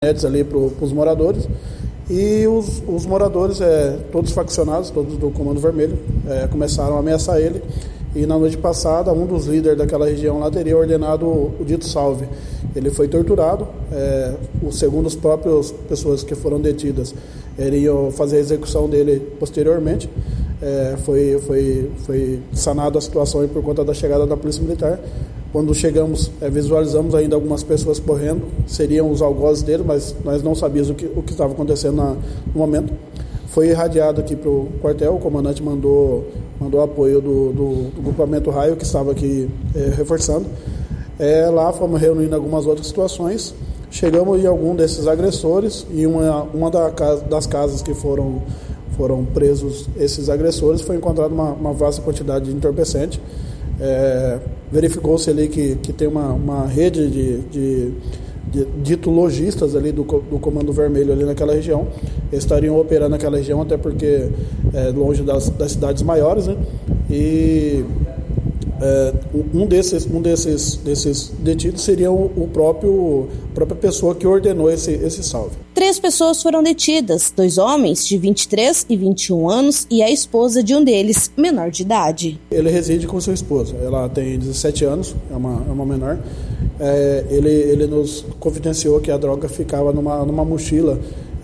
ali para os moradores, e os moradores, todos faccionados, todos do Comando Vermelho, começaram a ameaçar ele, e na noite passada um dos líderes daquela região lá teria ordenado o dito salve. Ele foi torturado, segundo as próprias pessoas que foram detidas, iriam fazer a execução dele posteriormente. Foi sanada a situação aí por conta da chegada da Polícia Militar. Quando chegamos, visualizamos ainda algumas pessoas correndo, seriam os algozes dele, mas nós não sabíamos o que estava acontecendo no momento. Foi irradiado aqui para o quartel, o comandante mandou apoio do grupamento Raio, que estava aqui reforçando. Lá fomos reunindo algumas outras situações, chegamos em algum desses agressores, e uma das casas que foram presos esses agressores, foi encontrada uma vasta quantidade de entorpecente. Verificou-se ali que tem uma rede de dito lojistas ali do Comando Vermelho ali naquela região. Eles estariam operando naquela região, até porque é longe das cidades maiores, né? E um desses detidos seria a própria pessoa que ordenou esse salve. 3 pessoas foram detidas, 2 homens de 23 e 21 anos e a esposa de um deles, menor de idade. Ele reside com sua esposa, ela tem 17 anos, é uma menor. Ele nos confidenciou que a droga ficava numa mochila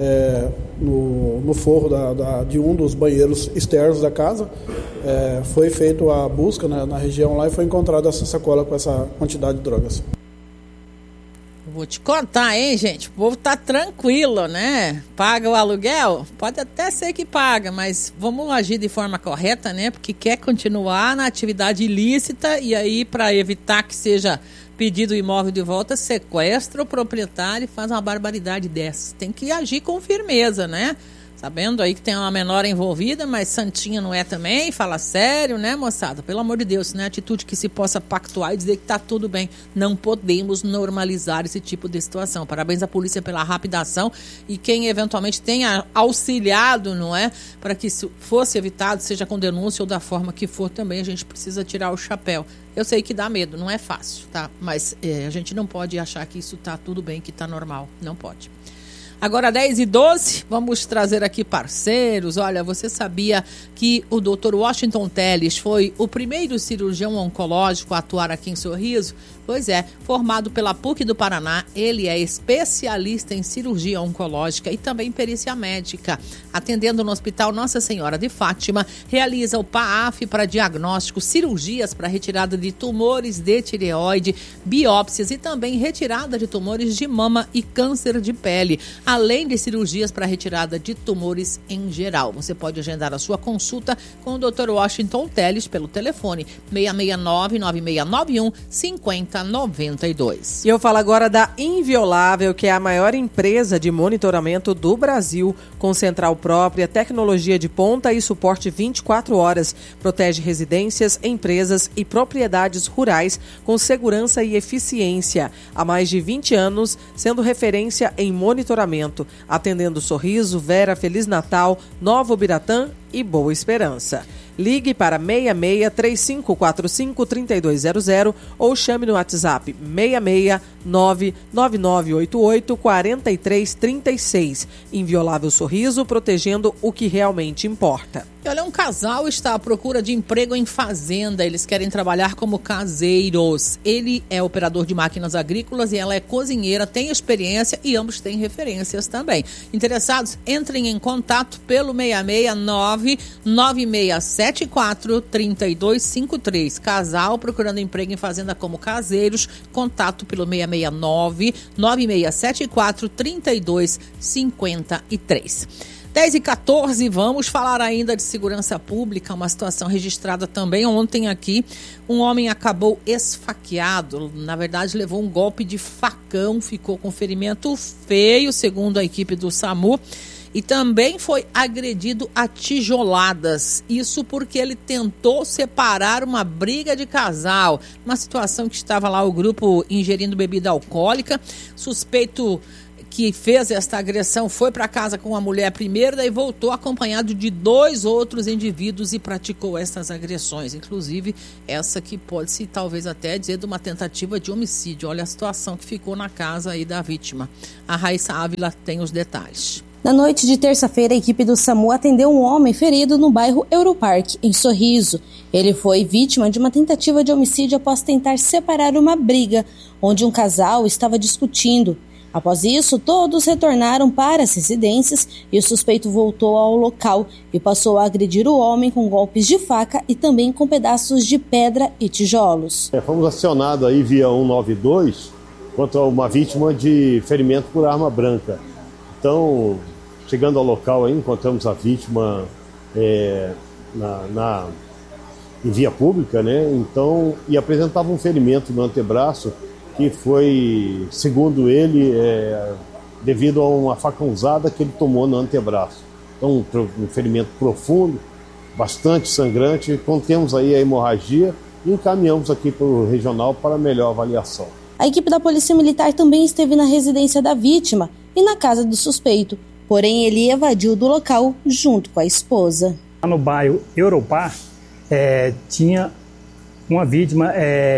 no forro de um dos banheiros externos da casa. Foi feita a busca na região lá e foi encontrada essa sacola com essa quantidade de drogas. Vou te contar, hein, gente? O povo tá tranquilo, né? Paga o aluguel? Pode até ser que paga, mas vamos agir de forma correta, né? Porque quer continuar na atividade ilícita e aí, para evitar que seja pedido o imóvel de volta, sequestra o proprietário e faz uma barbaridade dessa. Tem que agir com firmeza, né? Sabendo aí que tem uma menor envolvida, mas santinha não é também, fala sério, né, moçada? Pelo amor de Deus, né? Atitude que se possa pactuar e dizer que tá tudo bem. Não podemos normalizar esse tipo de situação. Parabéns à polícia pela rápida ação e quem eventualmente tenha auxiliado, não é? Para que isso fosse evitado, seja com denúncia ou da forma que for também, a gente precisa tirar o chapéu. Eu sei que dá medo, não é fácil, tá? Mas a gente não pode achar que isso tá tudo bem, que tá normal. Não pode. Agora 10h12, vamos trazer aqui parceiros. Olha, você sabia que o Dr. Washington Telles foi o primeiro cirurgião oncológico a atuar aqui em Sorriso? Pois é, formado pela PUC do Paraná, ele é especialista em cirurgia oncológica e também perícia médica. Atendendo no Hospital Nossa Senhora de Fátima, realiza o PAAF para diagnóstico, cirurgias para retirada de tumores de tireoide, biópsias e também retirada de tumores de mama e câncer de pele, além de cirurgias para retirada de tumores em geral. Você pode agendar a sua consulta com o Dr. Washington Telles pelo telefone 669-9691-5092. E eu falo agora da Inviolável, que é a maior empresa de monitoramento do Brasil, com central própria, tecnologia de ponta e suporte 24 horas. Protege residências, empresas e propriedades rurais com segurança e eficiência. Há mais de 20 anos, sendo referência em monitoramento, atendendo Sorriso, Vera, Feliz Natal, Nova Ubiratã e Boa Esperança. Ligue para 66-3545-3200 ou chame no WhatsApp 669-9988-4336. Inviolável Sorriso, protegendo o que realmente importa. E olha, um casal está à procura de emprego em fazenda. Eles querem trabalhar como caseiros. Ele é operador de máquinas agrícolas e ela é cozinheira, tem experiência e ambos têm referências também. Interessados? Entrem em contato pelo 669-9674-3253. Casal procurando emprego em fazenda como caseiros. Contato pelo 669-9674-3253. 10h14, vamos falar ainda de segurança pública, uma situação registrada também ontem aqui. Um homem acabou esfaqueado, na verdade levou um golpe de facão, ficou com ferimento feio, segundo a equipe do SAMU. E também foi agredido a tijoladas. Isso porque ele tentou separar uma briga de casal. Uma situação que estava lá o grupo ingerindo bebida alcoólica. Suspeito que fez esta agressão foi para casa com a mulher primeiro, daí voltou acompanhado de 2 outros indivíduos e praticou essas agressões. Inclusive, essa que pode-se talvez até dizer de uma tentativa de homicídio. Olha a situação que ficou na casa aí da vítima. A Raíssa Ávila tem os detalhes. Na noite de terça-feira, a equipe do SAMU atendeu um homem ferido no bairro Europark, em Sorriso. Ele foi vítima de uma tentativa de homicídio após tentar separar uma briga, onde um casal estava discutindo. Após isso, todos retornaram para as residências e o suspeito voltou ao local e passou a agredir o homem com golpes de faca e também com pedaços de pedra e tijolos. Fomos acionados aí via 192 contra uma vítima de ferimento por arma branca. Então, chegando ao local aí, encontramos a vítima em via pública, né? Então, e apresentava um ferimento no antebraço que foi, segundo ele, devido a uma facãozada que ele tomou no antebraço. Então, um ferimento profundo, bastante sangrante. Contemos aí a hemorragia e encaminhamos aqui para o regional para melhor avaliação. A equipe da Polícia Militar também esteve na residência da vítima e na casa do suspeito, porém ele evadiu do local junto com a esposa. No bairro Europar, tinha uma vítima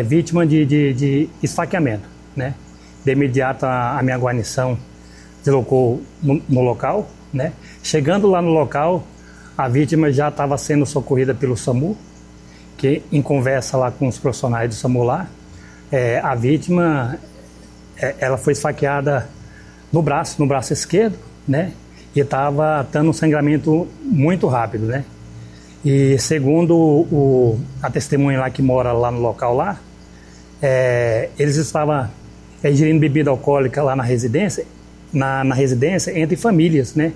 de esfaqueamento, né? De imediato a minha guarnição deslocou no local, né? Chegando lá no local, a vítima já estava sendo socorrida pelo SAMU, que em conversa lá com os profissionais do SAMU lá, a vítima ela foi esfaqueada no braço esquerdo, né? E estava tendo um sangramento muito rápido, né? E segundo a testemunha lá que mora lá no local lá, eles estavam ingerindo bebida alcoólica lá na residência, na residência entre famílias, né?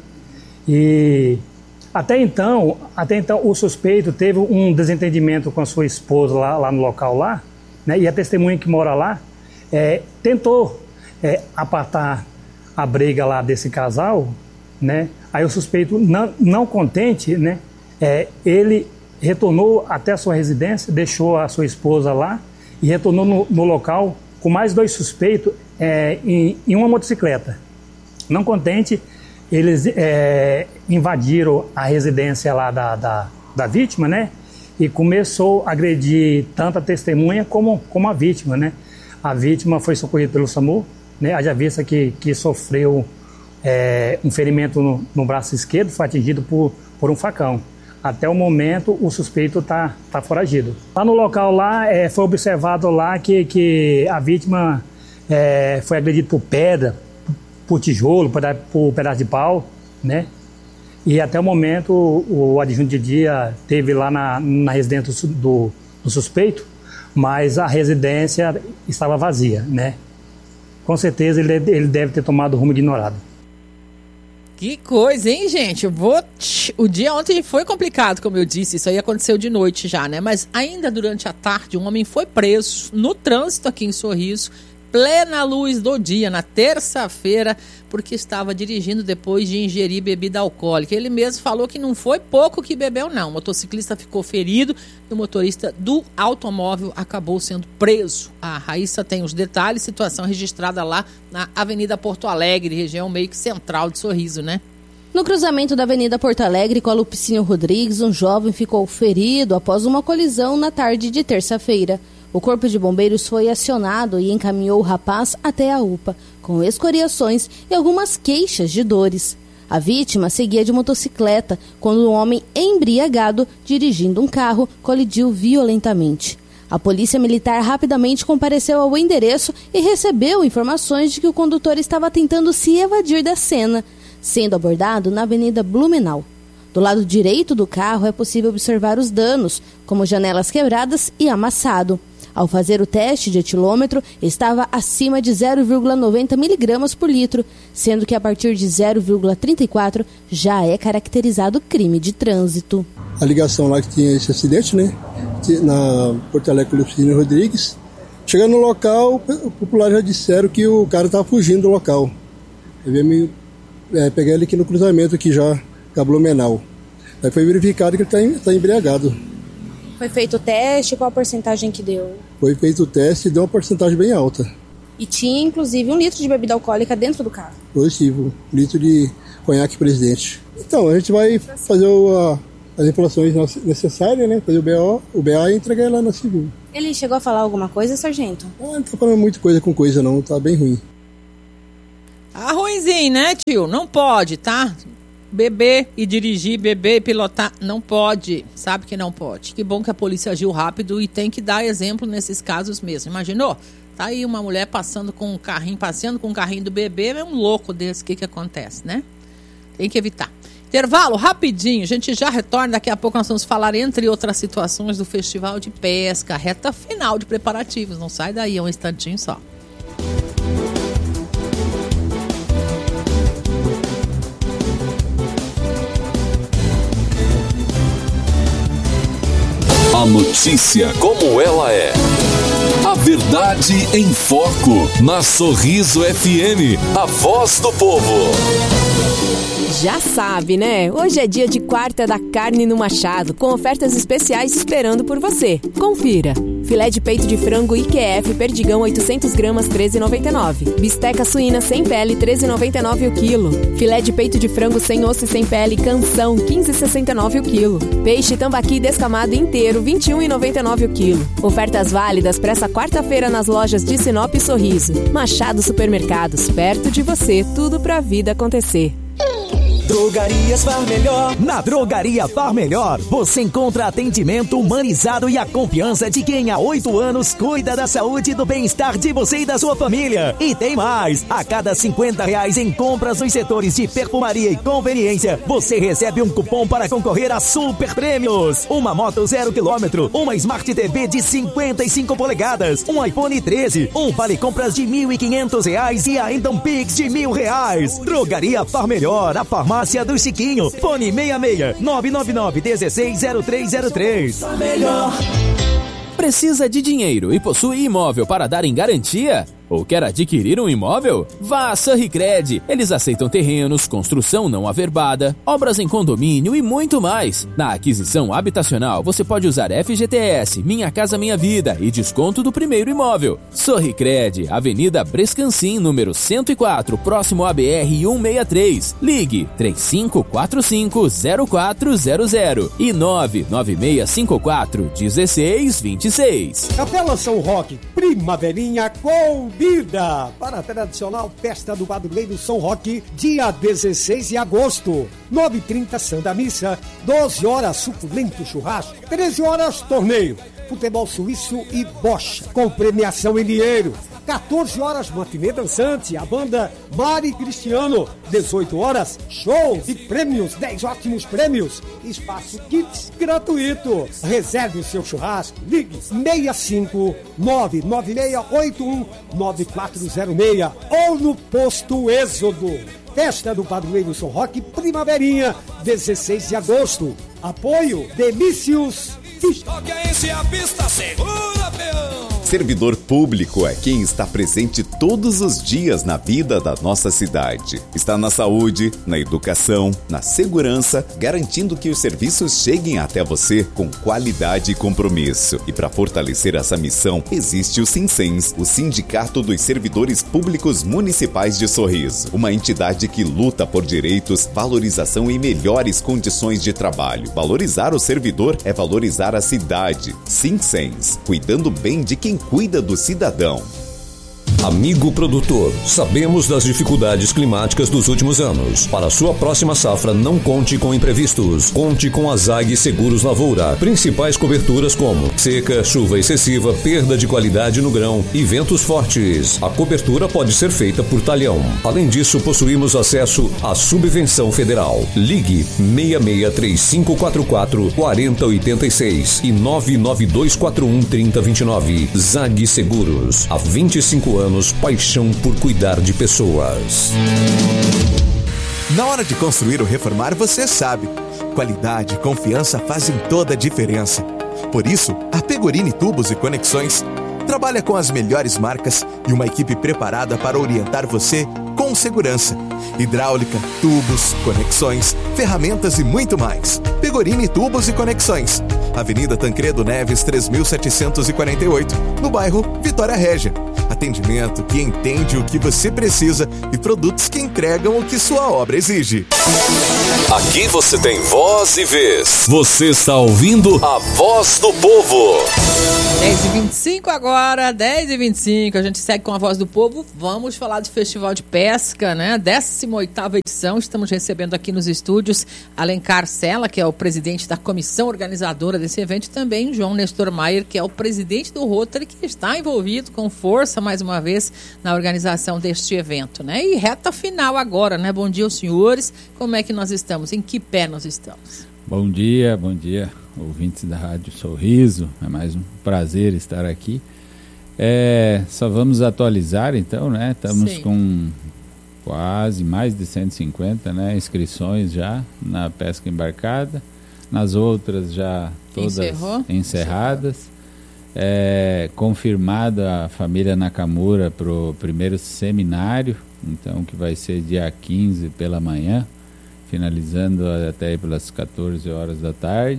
E até então o suspeito teve um desentendimento com a sua esposa lá no local lá, né? E a testemunha que mora lá tentou apartar a briga lá desse casal, né? Aí o suspeito, não contente, né? Ele retornou até a sua residência, deixou a sua esposa lá e retornou no local com mais 2 suspeitos em uma motocicleta. Não contente, eles invadiram a residência lá da vítima, né? E começou a agredir tanto a testemunha como a vítima, né? A vítima foi socorrida pelo SAMU, né? Haja vista que sofreu um ferimento no braço esquerdo, foi atingido por um facão. Até o momento, o suspeito está foragido. Lá no local lá, foi observado lá que a vítima foi agredida por pedra, por tijolo, por pedaço de pau, né? E até o momento, o adjunto de dia teve lá na residência do suspeito, mas a residência estava vazia, né? Com certeza ele deve ter tomado rumo ignorado. Que coisa, hein, gente? O dia ontem foi complicado, como eu disse. Isso aí aconteceu de noite já, né? Mas ainda durante a tarde, um homem foi preso no trânsito aqui em Sorriso, plena luz do dia, na terça-feira, porque estava dirigindo depois de ingerir bebida alcoólica. Ele mesmo falou que não foi pouco que bebeu, não. O motociclista ficou ferido e o motorista do automóvel acabou sendo preso. A Raíssa tem os detalhes, situação registrada lá na Avenida Porto Alegre, região meio que central de Sorriso, né? No cruzamento da Avenida Porto Alegre com a Lupicínio Rodrigues, um jovem ficou ferido após uma colisão na tarde de terça-feira. O Corpo de Bombeiros foi acionado e encaminhou o rapaz até a UPA, com escoriações e algumas queixas de dores. A vítima seguia de motocicleta quando um homem embriagado, dirigindo um carro, colidiu violentamente. A Polícia Militar rapidamente compareceu ao endereço e recebeu informações de que o condutor estava tentando se evadir da cena, sendo abordado na Avenida Blumenau. Do lado direito do carro é possível observar os danos, como janelas quebradas e amassado. Ao fazer o teste de etilômetro, estava acima de 0,90 miligramas por litro, sendo que a partir de 0,34 já é caracterizado crime de trânsito. A ligação lá que tinha esse acidente, né? Na Porto Alegre Lupicínio Rodrigues. Chegando no local, o popular já disseram que o cara estava fugindo do local. Eu vim pegar ele aqui no cruzamento, aqui já, com a Blumenau. Aí foi verificado que ele está embriagado. Foi feito o teste, qual a porcentagem que deu? Foi feito o teste e deu uma porcentagem bem alta. E tinha, inclusive, 1 litro de bebida alcoólica dentro do carro. Positivo, 1 litro de conhaque Presidente. Então, a gente vai fazer as informações necessárias, né? Fazer o BA e entregar lá na civil. Ele chegou a falar alguma coisa, sargento? Não tá falando muita coisa com coisa não, tá bem ruim. Tá ruimzinho, né, tio? Não pode, tá? Beber e dirigir, beber e pilotar, não pode. Sabe que não pode. Que bom que a polícia agiu rápido e tem que dar exemplo nesses casos mesmo. Imaginou? Tá aí uma mulher passeando com um carrinho do bebê, é um louco desse, o que acontece, né? Tem que evitar. Intervalo, rapidinho, a gente já retorna, daqui a pouco nós vamos falar, entre outras situações, do Festival de Pesca, reta final de preparativos, não sai daí, é um instantinho só. A notícia como ela é. A verdade em foco, na Sorriso FM, a voz do povo. Já sabe, né? Hoje é dia de quarta da carne no Machado, com ofertas especiais esperando por você. Confira. Filé de peito de frango IQF Perdigão 800 gramas, 13,99. Bisteca suína sem pele, 13,99 o quilo. Filé de peito de frango sem osso e sem pele Canção, 15,69 o quilo. Peixe tambaqui descamado inteiro, 21,99 o quilo. Ofertas válidas para essa quarta-feira nas lojas de Sinop e Sorriso. Machado Supermercados, perto de você, tudo pra vida acontecer. Drogarias Far Melhor. Na Drogaria Far Melhor, você encontra atendimento humanizado e a confiança de quem há 8 anos cuida da saúde e do bem-estar de você e da sua família. E tem mais! A cada R$50 em compras nos setores de perfumaria e conveniência, você recebe um cupom para concorrer a super prêmios. Uma moto 0 km, uma Smart TV de 55 polegadas, um iPhone 13, um vale compras de R$1.500 e ainda um Pix de R$1.000. Drogaria Far Melhor, a farmácia do Chiquinho. Fone 66 999 160303. Melhor. Precisa de dinheiro e possui imóvel para dar em garantia? Ou quer adquirir um imóvel? Vá a Sorricred. Eles aceitam terrenos, construção não averbada, obras em condomínio e muito mais. Na aquisição habitacional, você pode usar FGTS, Minha Casa Minha Vida e desconto do primeiro imóvel. Sorricred, Avenida Brescancim, número 104, próximo à BR-163. Ligue 3545-0400 e 99654-1626. Capela São Roque, Primaverinha convida para a tradicional festa do padroeiro São Roque, dia 16 de agosto, 9h30 Santa Missa, 12 horas suculento churrasco, 13 horas torneio, futebol suíço e bocha, com premiação em dinheiro. 14 horas, matinê dançante, a banda Mari Cristiano. 18 horas, show de prêmios, 10 ótimos prêmios. Espaço kits gratuito. Reserve o seu churrasco. Ligue 65996819406 ou no Posto Êxodo. Festa do Padroeiro São Roque, Primaverinha, 16 de agosto. Apoio Delícios Fish. Servidor público é quem está presente todos os dias na vida da nossa cidade. Está na saúde, na educação, na segurança, garantindo que os serviços cheguem até você com qualidade e compromisso. E para fortalecer essa missão, existe o Sinsens, o Sindicato dos Servidores Públicos Municipais de Sorriso. Uma entidade que luta por direitos, valorização e melhores condições de trabalho. Valorizar o servidor é valorizar a cidade. Sinsens, cuidando bem de quem cuida do cidadão. Amigo produtor, sabemos das dificuldades climáticas dos últimos anos. Para sua próxima safra, não conte com imprevistos. Conte com a ZAG Seguros Lavoura. Principais coberturas como seca, chuva excessiva, perda de qualidade no grão e ventos fortes. A cobertura pode ser feita por talhão. Além disso, possuímos acesso à subvenção federal. Ligue 663544-4086 e 99241-3029. ZAG Seguros. Há 25 anos, paixão por cuidar de pessoas. Na hora de construir ou reformar, você sabe, qualidade e confiança fazem toda a diferença. Por isso, a Pegorini Tubos e Conexões trabalha com as melhores marcas e uma equipe preparada para orientar você com segurança. Hidráulica, tubos, conexões, ferramentas e muito mais. Pegorini Tubos e Conexões. Avenida Tancredo Neves, 3748, no bairro Vitória Régia. Atendimento que entende o que você precisa e produtos que entregam o que sua obra exige. Aqui você tem voz e vez. Você está ouvindo a Voz do Povo. 10h25 agora, 10h25. A gente segue com a Voz do Povo. Vamos falar do Festival de Pesca, né? 18ª edição. Estamos recebendo aqui nos estúdios Alencar Sela, que é o presidente da comissão organizadora desse evento, e também João Nestor Maier, que é o presidente do Rotary, que está envolvido com força, mais uma vez, na organização deste evento, né? E reta final agora, né? Bom dia aos senhores. Como é que nós estamos? Em que pé nós estamos? Bom dia, ouvintes da Rádio Sorriso. É mais um prazer estar aqui. Só vamos atualizar, então, né? Estamos com quase mais de 150, né, inscrições já na pesca embarcada. Nas outras já todas encerradas. Confirmada a família Nakamura para o primeiro seminário, então, que vai ser dia 15 pela manhã, finalizando até aí pelas 14 horas da tarde.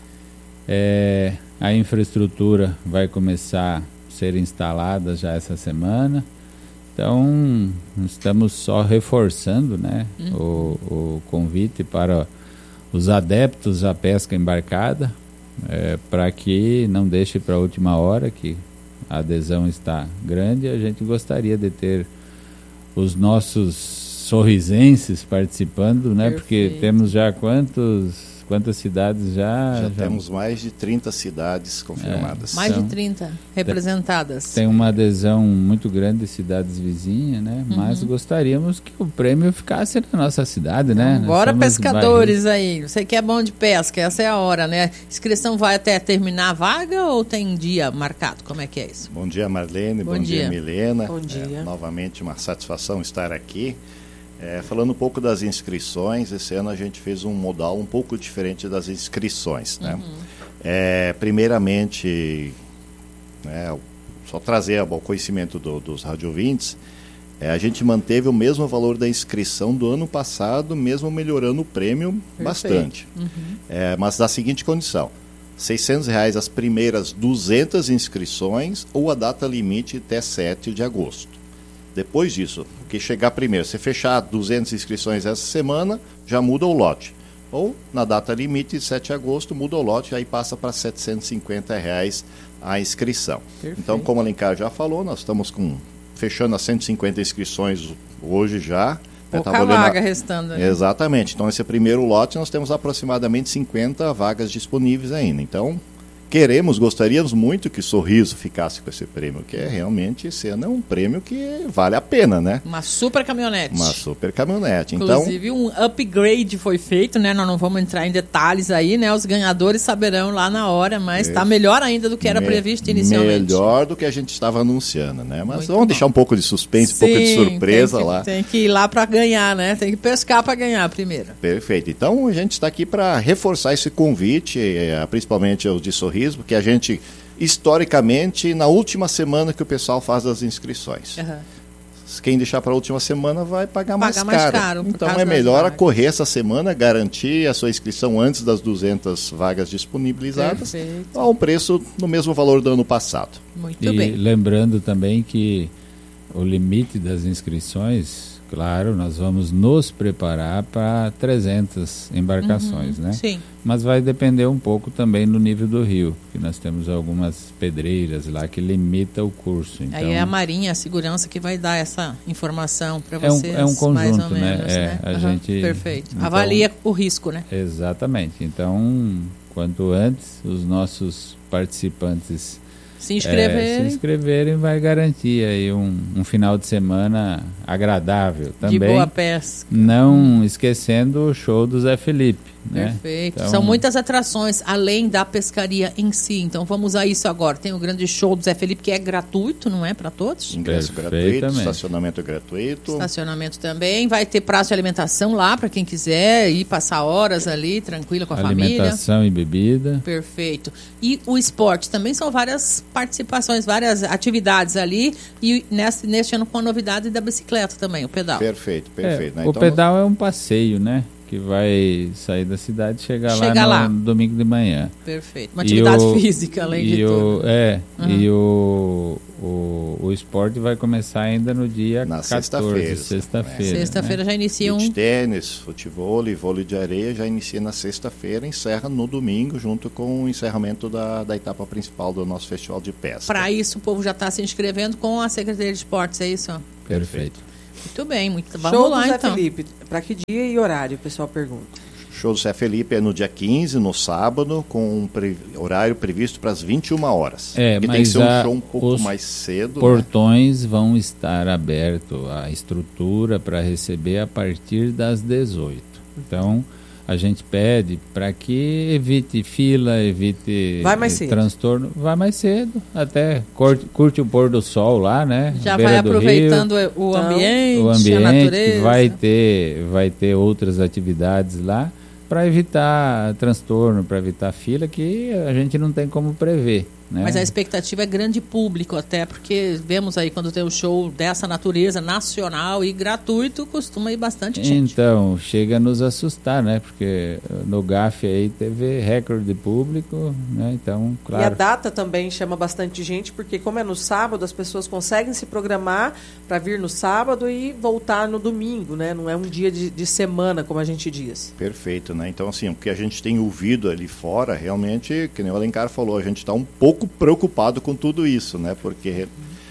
A infraestrutura vai começar a ser instalada já essa semana. Então, estamos só reforçando, né, o convite para os adeptos à pesca embarcada, para que não deixe para a última hora, que a adesão está grande. A gente gostaria de ter os nossos sorrisenses participando, né? Perfeito. Porque temos já quantas cidades já temos mais de 30 cidades confirmadas. Mais de 30 representadas. Tem uma adesão muito grande de cidades vizinhas, né? Mas gostaríamos que o prêmio ficasse na nossa cidade, né? Agora, pescadores aí, você que é bom de pesca, essa é a hora, né? Inscrição vai até terminar a vaga ou tem dia marcado? Como é que é isso? Bom dia, Marlene. Bom dia, Milena. Bom dia. Novamente uma satisfação estar aqui. Falando um pouco das inscrições, esse ano a gente fez um modal um pouco diferente das inscrições, né? Primeiramente, só trazer ao conhecimento dos radiovintes, a gente manteve o mesmo valor da inscrição do ano passado, mesmo melhorando o prêmio bastante. Mas da seguinte condição: R$600 as primeiras 200 inscrições ou a data limite até 7 de agosto. Depois disso, o que chegar primeiro, se fechar 200 inscrições essa semana, já muda o lote. Ou, na data limite, 7 de agosto, muda o lote, aí passa para R$750 a inscrição. Perfeito. Então, como a Alencar já falou, nós estamos fechando as 150 inscrições hoje já. Pouca vaga restando. Né? Exatamente. Então, esse primeiro lote, nós temos aproximadamente 50 vagas disponíveis ainda. Então, gostaríamos muito que Sorriso ficasse com esse prêmio, que realmente esse ano é um prêmio que vale a pena, né? Uma super caminhonete. Inclusive, um upgrade foi feito, né? Nós não vamos entrar em detalhes aí, né? Os ganhadores saberão lá na hora, mas está melhor ainda do que era previsto inicialmente. Melhor do que a gente estava anunciando, né? Mas muito vamos deixar um pouco de suspense, um pouco de surpresa lá. Tem que ir lá para ganhar, né? Tem que pescar para ganhar primeiro. Perfeito. Então, a gente está aqui para reforçar esse convite, principalmente os de Sorriso, porque a gente, historicamente, na última semana que o pessoal faz as inscrições. Quem deixar para a última semana vai pagar mais caro. Então é melhor correr essa semana, garantir a sua inscrição antes das 200 vagas disponibilizadas, a um preço no mesmo valor do ano passado. Muito bem. E lembrando também que o limite das inscrições, claro, nós vamos nos preparar para 300 embarcações, né? Sim. Mas vai depender um pouco também do nível do rio, porque nós temos algumas pedreiras lá que limita o curso. Então, aí é a Marinha, a segurança que vai dar essa informação para vocês. É um conjunto, mais ou menos, né? A gente, perfeito. Então, avalia o risco, né? Exatamente. Então, quanto antes os nossos participantes se inscreverem vai garantir aí um final de semana agradável também. De boa pesca. Não esquecendo o show do Zé Felipe. Perfeito. Então, são muitas atrações além da pescaria em si. Então vamos a isso agora. Tem o grande show do Zé Felipe, que é gratuito, não é? Para todos? Ingresso gratuito, estacionamento gratuito. Estacionamento também. Vai ter praça de alimentação lá para quem quiser ir passar horas ali, tranquila com a família. Alimentação e bebida. Perfeito. E o esporte também são várias participações, várias atividades ali. E neste ano com a novidade da bicicleta também, o pedal. Perfeito. Né? O pedal é um passeio, né? Que vai sair da cidade e chegar lá no domingo de manhã. Perfeito. Uma atividade física, além de tudo. E o esporte vai começar ainda no dia na 14, sexta-feira. Sexta-feira já inicia Beach tênis, futebol e vôlei de areia já inicia na sexta-feira, encerra no domingo, junto com o encerramento da etapa principal do nosso festival de pesca. Para isso, o povo já está se inscrevendo com a Secretaria de Esportes, é isso? Perfeito. Muito bem, vamos Show lá do Zé então. Felipe, para que dia e horário, o pessoal pergunta? Show do Zé Felipe é no dia 15, no sábado, com horário previsto para as 21 horas. Porque mas tem que ser um show um pouco mais cedo. Portões vão estar abertos, a estrutura para receber a partir das 18. Então, a gente pede para que evite fila, evite transtorno. Vai mais cedo, até curte o pôr do sol lá, né? Já vai aproveitando o ambiente, a natureza. Vai ter outras atividades lá para evitar transtorno, para evitar fila, que a gente não tem como prever. Né? Mas a expectativa é grande público, até porque vemos aí quando tem um show dessa natureza nacional e gratuito, costuma ir bastante gente. Então, chega a nos assustar, né? Porque no GAF aí teve recorde de público, né? Então, claro. E a data também chama bastante gente, porque como é no sábado, as pessoas conseguem se programar para vir no sábado e voltar no domingo, né? Não é um dia de semana, como a gente diz. Perfeito, né? Então, assim, o que a gente tem ouvido ali fora, realmente, que nem o Alencar falou, a gente está um pouco preocupado com tudo isso, né? Porque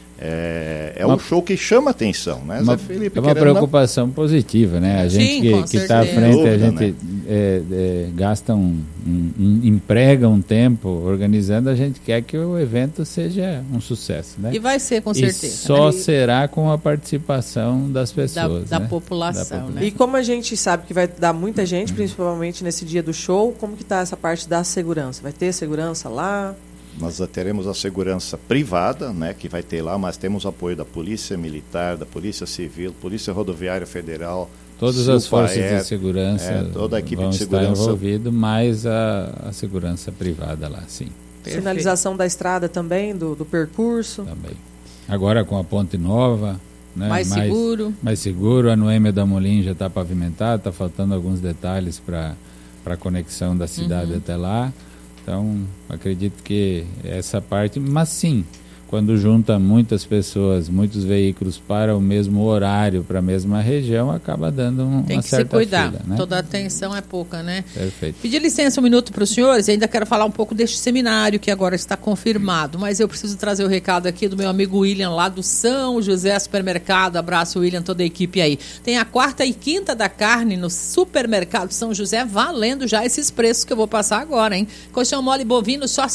um show que chama atenção, né, Zé Felipe? É uma preocupação positiva, né? A gente que está à frente, a gente gasta emprega um tempo organizando, a gente quer que o evento seja um sucesso, né? E vai ser, com certeza. E só será com a participação das pessoas, da população, né? E como a gente sabe que vai dar muita gente, principalmente nesse dia do show, como que está essa parte da segurança? Vai ter segurança lá? Nós teremos a segurança privada, né, que vai ter lá, mas temos apoio da Polícia Militar, da Polícia Civil, Polícia Rodoviária Federal. Todas as forças de segurança toda a equipe vão de segurança estar envolvidas, mais a segurança privada lá, sim. Perfeito. Sinalização da estrada também, do percurso. Também. Agora com a ponte nova, né, mais seguro. Mais seguro, a Noêmia da Molim já está pavimentada, está faltando alguns detalhes para a conexão da cidade até lá. Então, acredito que essa parte, mas sim, quando junta muitas pessoas, muitos veículos para o mesmo horário, para a mesma região, acaba dando uma certa Tem que se cuidar, fila, né? Toda a atenção é pouca, né? Perfeito. Pedir licença um minuto para os senhores, ainda quero falar um pouco deste seminário que agora está confirmado, mas eu preciso trazer o recado aqui do meu amigo William, lá do São José Supermercado. Abraço, William, toda a equipe aí. Tem a 4ª e 5ª da carne no Supermercado São José, valendo já esses preços que eu vou passar agora, hein? Colchão mole bovino só R$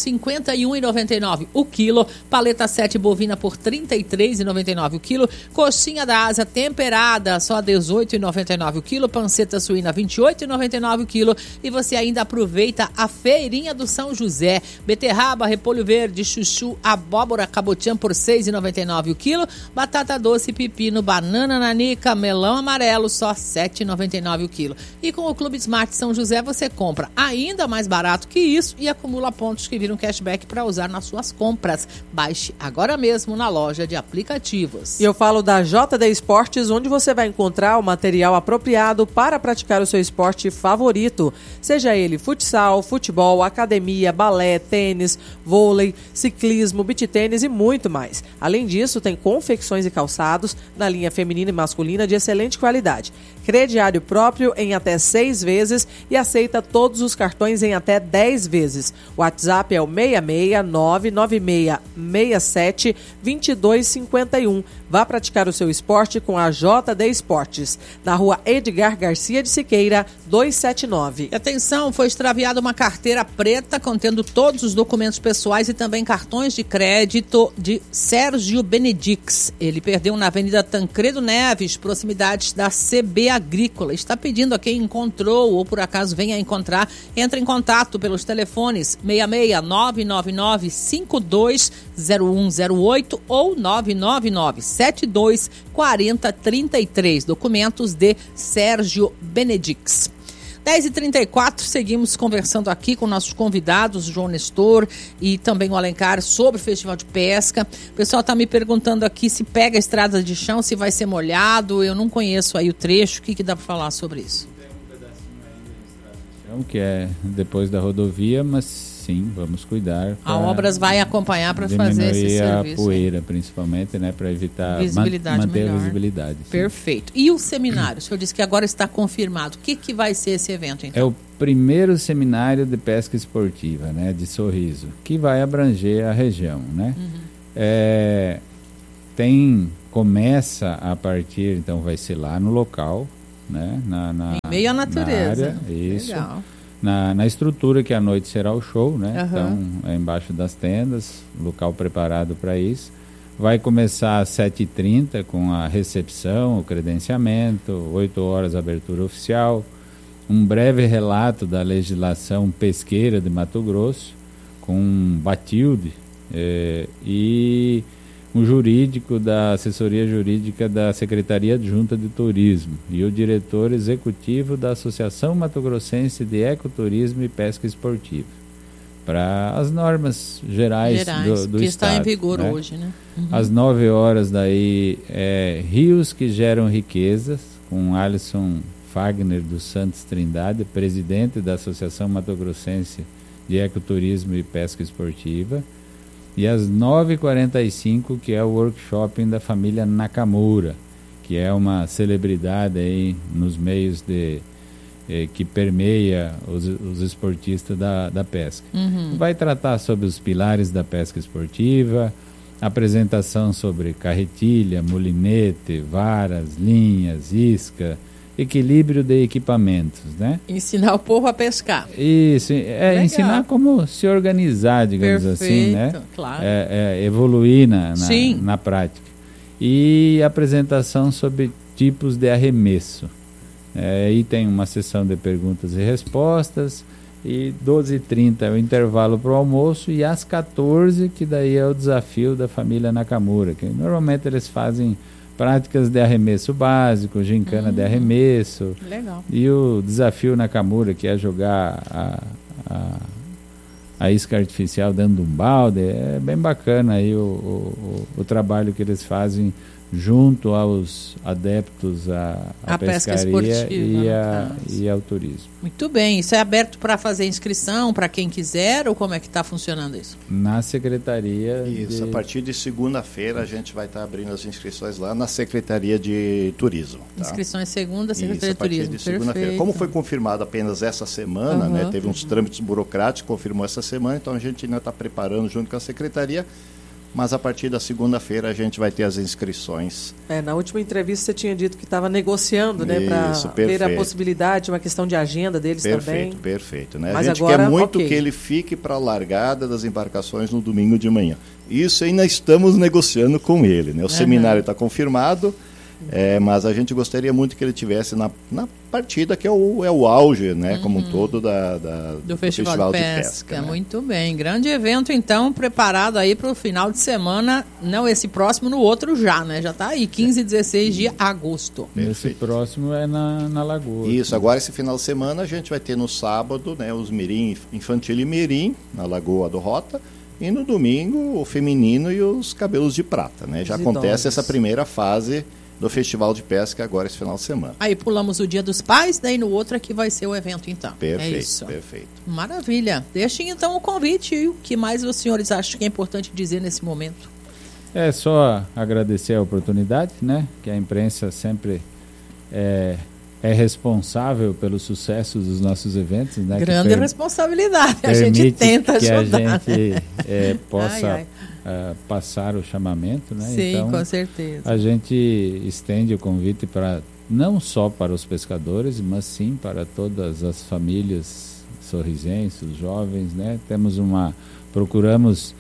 51,99 o quilo, paleta 7 bovina por R$ 33,99 o quilo, coxinha da asa temperada só R$ 18,99 o quilo, panceta suína R$ 28,99 o quilo, e você ainda aproveita a feirinha do São José, beterraba, repolho verde, chuchu, abóbora, cabotiã por R$ 6,99 o quilo, batata doce, pepino, banana nanica, melão amarelo só R$ 7,99 o quilo. E com o Clube Smart São José você compra ainda mais barato que isso e acumula pontos que viram cashback para usar nas suas compras. Baixe agora mesmo na loja de aplicativos. E eu falo da JD Esportes, onde você vai encontrar o material apropriado para praticar o seu esporte favorito. Seja ele futsal, futebol, academia, balé, tênis, vôlei, ciclismo, beach tênis e muito mais. Além disso, tem confecções e calçados na linha feminina e masculina de excelente qualidade. Crediário próprio em até 6 vezes e aceita todos os cartões em até 10 vezes. O WhatsApp é o 66996672251. Vá praticar o seu esporte com a JD Esportes, na rua Edgar Garcia de Siqueira, 279. E atenção, foi extraviada uma carteira preta contendo todos os documentos pessoais e também cartões de crédito de Sérgio Benedix. Ele perdeu na Avenida Tancredo Neves, proximidades da CB Agrícola. Está pedindo a quem encontrou ou por acaso venha a encontrar, entre em contato pelos telefones 66999520108 ou 999-724033. Documentos de Sérgio Benedix. 10h34, seguimos conversando aqui com nossos convidados, o João Nestor e também o Alencar, sobre o Festival de Pesca. O pessoal está me perguntando aqui se pega a estrada de chão, se vai ser molhado. Eu não conheço aí o trecho. O que dá para falar sobre isso? que é depois da rodovia, mas sim, vamos cuidar. A Obras vai acompanhar para fazer esse serviço. Diminuir a poeira, principalmente, né, para evitar visibilidade manter melhor. a visibilidade. Sim. Perfeito. E o seminário? O senhor disse que agora está confirmado. O que vai ser esse evento, então? É o primeiro seminário de pesca esportiva, né, de Sorriso, que vai abranger a região, né? Começa a partir, então vai ser lá no local, né, em meio à natureza. Na área, isso. Legal. Na estrutura que à noite será o show, né? Uhum. Então é embaixo das tendas, local preparado para isso. Vai começar às 7h30 com a recepção, o credenciamento, 8 horas a abertura oficial, um breve relato da legislação pesqueira de Mato Grosso, com Batilde e um jurídico da assessoria jurídica da Secretaria Adjunta de Turismo e o diretor executivo da Associação Mato Grossense de Ecoturismo e Pesca Esportiva, para as normas gerais do que Estado. Está em vigor, né? hoje, né? Às 9 horas daí, Rios que Geram Riquezas, com Alisson Fagner dos Santos Trindade, presidente da Associação Mato Grossense de Ecoturismo e Pesca Esportiva. E às 9h45, que é o workshop da família Nakamura, que é uma celebridade aí nos meios que permeia os esportistas da pesca. Vai tratar sobre os pilares da pesca esportiva, apresentação sobre carretilha, molinete, varas, linhas, isca, equilíbrio de equipamentos, né? Ensinar o povo a pescar. Isso, ensinar como se organizar, digamos assim, né? Claro. Evoluir na prática. E apresentação sobre tipos de arremesso. Aí tem uma sessão de perguntas e respostas, e 12h30 é o intervalo para o almoço, e às 14h, que daí é o desafio da família Nakamura, que normalmente eles fazem práticas de arremesso básico, gincana de arremesso. Legal. E o desafio Nakamura, que é jogar a isca artificial dentro de um balde. É bem bacana aí o trabalho que eles fazem junto aos adeptos à pescaria e ao turismo. Muito bem. Isso é aberto para fazer inscrição para quem quiser, ou como é que está funcionando isso? Na Secretaria a partir de segunda-feira a gente vai estar abrindo as inscrições lá na Secretaria de Turismo. Tá? Inscrições segunda, Secretaria de Turismo. De segunda-feira. Como foi confirmado apenas essa semana, né, teve uns trâmites burocráticos, confirmou essa semana, então a gente ainda está preparando junto com a Secretaria. Mas a partir da segunda-feira a gente vai ter as inscrições. Na última entrevista você tinha dito que estava negociando, né, para ver a possibilidade, uma questão de agenda deles também. Perfeito, né? Mas a gente agora, quer muito que ele fique para a largada das embarcações no domingo de manhã. Isso ainda estamos negociando com ele, né? O seminário está confirmado, mas a gente gostaria muito que ele tivesse na partida, que é o auge, né, como um todo do Festival de Pesca, né? Muito bem, grande evento então, preparado aí para o final de semana, não esse próximo, no outro já, né? Já está aí, 15 e 16 de agosto. Esse próximo é na Lagoa. Isso, agora esse final de semana a gente vai ter no sábado, né, os mirim, infantil e mirim, na Lagoa do Rota, e no domingo o feminino e os cabelos de prata, né? Já acontece essa primeira fase do Festival de Pesca agora esse final de semana. Aí pulamos o Dia dos Pais, daí no outro aqui vai ser o evento então. Perfeito, é isso. Perfeito. Maravilha. Deixem então o convite e o que mais os senhores acham que é importante dizer nesse momento. É só agradecer a oportunidade, né? Que a imprensa sempre é responsável pelo sucesso dos nossos eventos, né? Grande responsabilidade, a gente tenta ajudar. Que a gente possa passar o chamamento, né? Sim, então, com certeza. A gente estende o convite não só para os pescadores, mas sim para todas as famílias sorrisenses, os jovens, né? Procuramos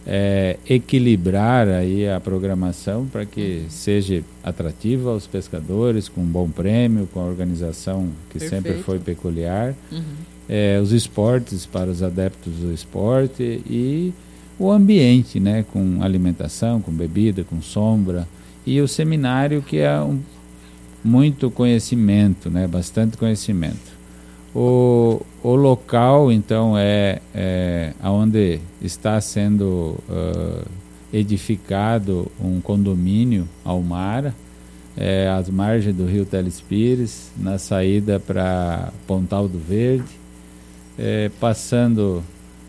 equilibrar aí a programação para que seja atrativa aos pescadores, com um bom prêmio, com a organização que sempre foi peculiar, os esportes para os adeptos do esporte e o ambiente, né, com alimentação, com bebida, com sombra, e o seminário, que é muito conhecimento, né, bastante conhecimento. O local, então, é onde está sendo edificado um condomínio Almara, às margens do rio Telespires, na saída para Pontal do Verde, passando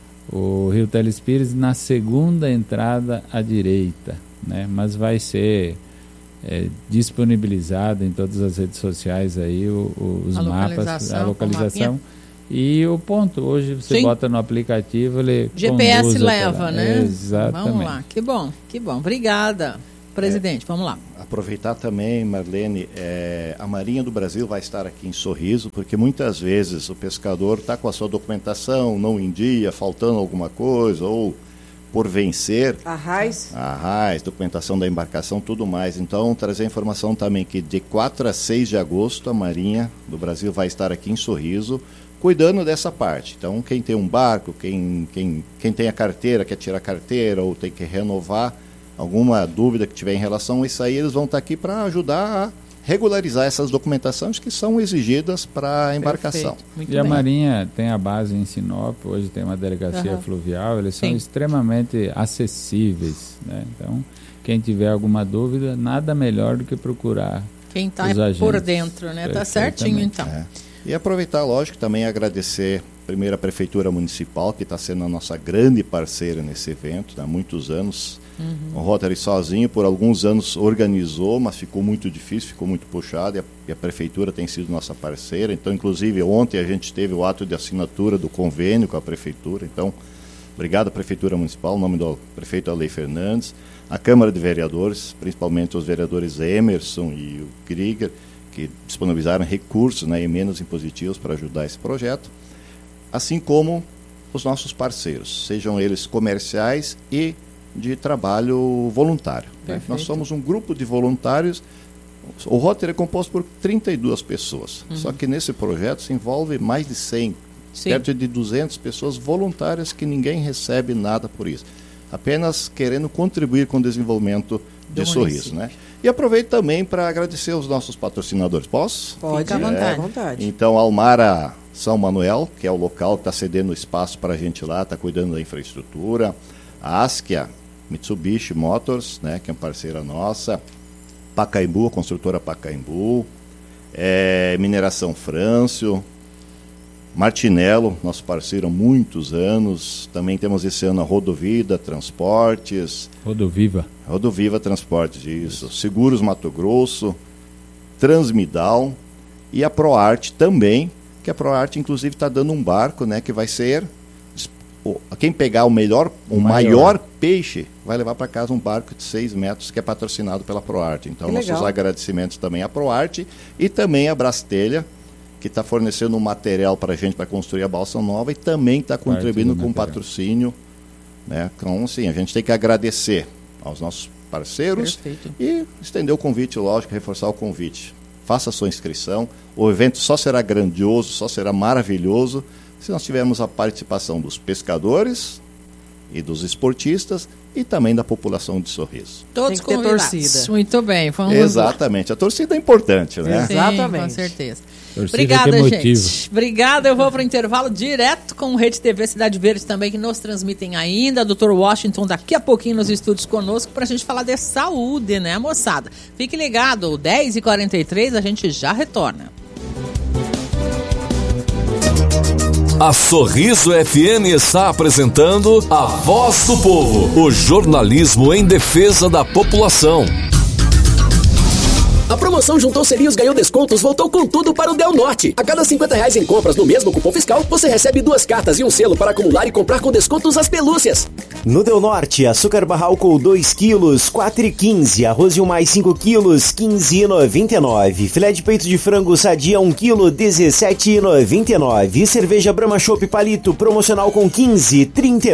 o Rio Telespires na segunda entrada à direita, né? Mas vai ser disponibilizado em todas as redes sociais aí os mapas, a localização. E o ponto, hoje você bota no aplicativo, ele GPS leva, né? Exatamente. Vamos lá, que bom. Obrigada, presidente, vamos lá. Aproveitar também, Marlene, a Marinha do Brasil vai estar aqui em Sorriso, porque muitas vezes o pescador está com a sua documentação não em dia, faltando alguma coisa, ou por vencer. Arrais, documentação da embarcação, tudo mais. Então, trazer a informação também que de 4 a 6 de agosto, a Marinha do Brasil vai estar aqui em Sorriso, cuidando dessa parte. Então, quem tem um barco, quem tem a carteira, quer tirar a carteira ou tem que renovar, alguma dúvida que tiver em relação a isso aí, eles vão estar aqui para ajudar a regularizar essas documentações que são exigidas para a embarcação. E a Marinha tem a base em Sinop, hoje tem uma delegacia fluvial, eles são extremamente acessíveis, né? Então, quem tiver alguma dúvida, nada melhor do que procurar quem está por dentro, né? Tá certinho, então. E aproveitar, lógico, também agradecer primeiro a Prefeitura Municipal, que está sendo a nossa grande parceira nesse evento, há muitos anos. O Rotary sozinho, por alguns anos, organizou, mas ficou muito difícil, ficou muito puxado, e a Prefeitura tem sido nossa parceira. Então, inclusive, ontem a gente teve o ato de assinatura do convênio com a Prefeitura. Então, obrigado à Prefeitura Municipal, em nome do prefeito Alei Fernandes, a Câmara de Vereadores, principalmente os vereadores Emerson e o Krieger, que disponibilizaram recursos, né, emendas impositivas para ajudar esse projeto, assim como os nossos parceiros, sejam eles comerciais e de trabalho voluntário. Né? Nós somos um grupo de voluntários. O Rotary é composto por 32 pessoas, só que nesse projeto se envolve mais de 100, perto de 200 pessoas voluntárias que ninguém recebe nada por isso, apenas querendo contribuir com o desenvolvimento de Sorriso, né? E aproveito também para agradecer aos nossos patrocinadores. Posso? Pode, fica à vontade. Então, Almara São Manuel, que é o local que está cedendo espaço para a gente lá, está cuidando da infraestrutura. A Askia Mitsubishi Motors, né, que é uma parceira nossa. Pacaembu, a construtora Pacaembu. Mineração Frâncio. Martinello, nosso parceiro há muitos anos. Também temos esse ano a Rodovida Transportes. Rodoviva Transportes, isso. Seguros Mato Grosso, Transmidal e a ProArt também, que a ProArt inclusive está dando um barco, né, que vai ser... Quem pegar o maior peixe vai levar para casa um barco de 6 metros que é patrocinado pela ProArt. Então, nossos agradecimentos também à ProArt e também à Brastelha, que está fornecendo um material para a gente para construir a balsa nova e também está contribuindo com patrocínio, né? Então, sim, a gente tem que agradecer aos nossos parceiros e estender o convite, lógico, reforçar o convite. Faça a sua inscrição. O evento só será grandioso, só será maravilhoso se nós tivermos a participação dos pescadores e dos esportistas e também da população de Sorriso. Todos convidados. Torcida. Muito bem. Vamos Exatamente. Lá. A torcida é importante, né? Sim, exatamente. Com certeza. Obrigada, gente. Obrigada. Eu vou para o intervalo direto com o Rede TV Cidade Verde também, que nos transmitem ainda. Dr. Washington daqui a pouquinho nos estúdios conosco para a gente falar de saúde, né, moçada? Fique ligado, 10h43, a gente já retorna. A Sorriso FM está apresentando A Voz do Povo, o jornalismo em defesa da população. A promoção Juntou Selinhos Ganhou Descontos voltou com tudo para o Del Norte. A cada R$50 em compras no mesmo cupom fiscal, você recebe 2 cartas e um selo para acumular e comprar com descontos as pelúcias. No Del Norte, açúcar barralco 2 quilos, 4,15. Arroz de 1 mais 5 quilos, 15,99. Filé de peito de frango sadia 1 quilo, 17,99. Cerveja Brahma Chopp Palito promocional com 15,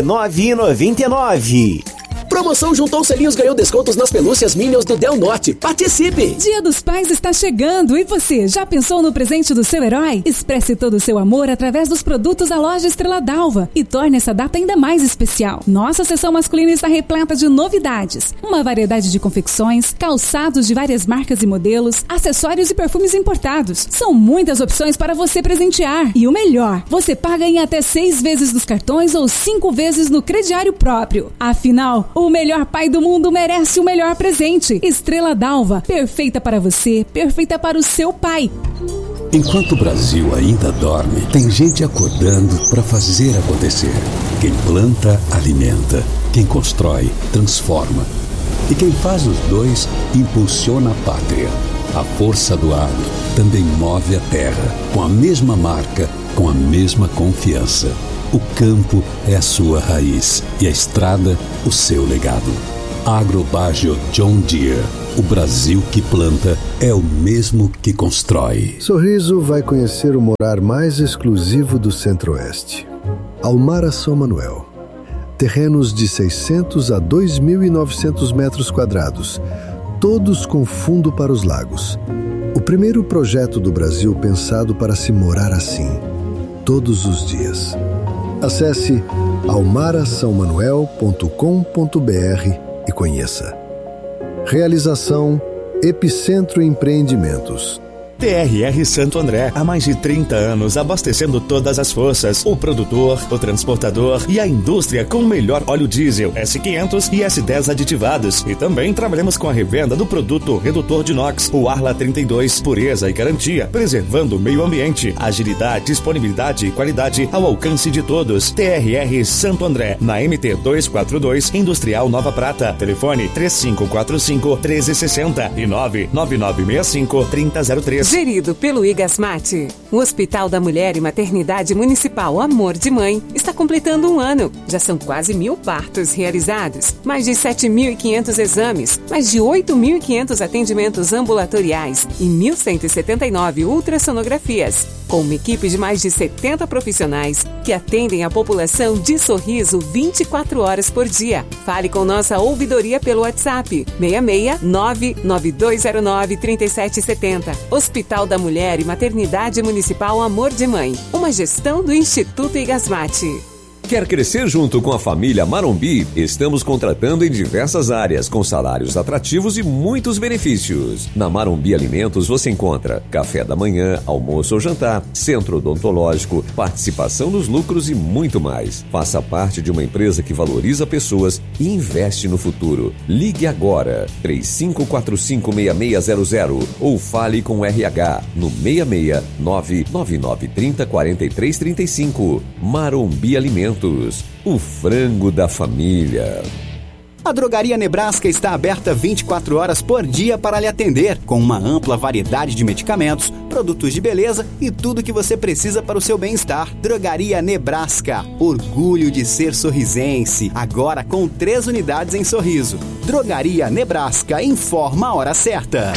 39,99. Promoção Juntou Selinhos Ganhou Descontos nas pelúcias Minions do Del Norte. Participe! Dia dos Pais está chegando e você já pensou no presente do seu herói? Expresse todo o seu amor através dos produtos da loja Estrela d'Alva e torne essa data ainda mais especial. Nossa seção masculina está repleta de novidades. Uma variedade de confecções, calçados de várias marcas e modelos, acessórios e perfumes importados. São muitas opções para você presentear. E o melhor, você paga em até 6 vezes nos cartões ou 5 vezes no crediário próprio. Afinal, o O melhor pai do mundo merece o melhor presente. Estrela d'Alva, perfeita para você, perfeita para o seu pai. Enquanto o Brasil ainda dorme, tem gente acordando para fazer acontecer. Quem planta, alimenta. Quem constrói, transforma. E quem faz os dois, impulsiona a pátria. A força do agro também move a terra, com a mesma marca, com a mesma confiança. O campo é a sua raiz e a estrada, o seu legado. Agrobágio John Deere. O Brasil que planta é o mesmo que constrói. Sorriso vai conhecer o morar mais exclusivo do Centro-Oeste. Almara São Manuel. Terrenos de 600 a 2.900 metros quadrados, todos com fundo para os lagos. O primeiro projeto do Brasil pensado para se morar assim, todos os dias. Acesse almarasaomanuel.com.br e conheça. Realização Epicentro Empreendimentos. TRR Santo André, há mais de 30 anos abastecendo todas as forças, o produtor, o transportador e a indústria com o melhor óleo diesel S500 e S10 aditivados. E também trabalhamos com a revenda do produto redutor de NOx, o Arla 32, pureza e garantia, preservando o meio ambiente, agilidade, disponibilidade e qualidade ao alcance de todos. TRR Santo André, na MT 242, Industrial Nova Prata. Telefone 3545-1360 e 99965-3003. Gerido pelo Igasmate, o Hospital da Mulher e Maternidade Municipal Amor de Mãe está completando 1 ano. Já são quase 1.000 partos realizados, mais de 7.500 exames, mais de 8.500 atendimentos ambulatoriais e 1.179 ultrassonografias, com uma equipe de mais de 70 profissionais que atendem a população de Sorriso 24 horas por dia. Fale com nossa ouvidoria pelo WhatsApp 66 99209 3770. Hospital da Mulher e Maternidade Municipal Amor de Mãe, uma gestão do Instituto Igasmate. Quer crescer junto com a família Marombi? Estamos contratando em diversas áreas, com salários atrativos e muitos benefícios. Na Marombi Alimentos você encontra café da manhã, almoço ou jantar, centro odontológico, participação nos lucros e muito mais. Faça parte de uma empresa que valoriza pessoas e investe no futuro. Ligue agora, 3545-6600 ou fale com o RH no 66 99930 4335. Marombi Alimentos. O frango da família. A Drogaria Nebraska está aberta 24 horas por dia para lhe atender, com uma ampla variedade de medicamentos, produtos de beleza e tudo que você precisa para o seu bem-estar. Drogaria Nebraska, orgulho de ser sorrisense, agora com 3 unidades em Sorriso. Drogaria Nebraska, informa a hora certa.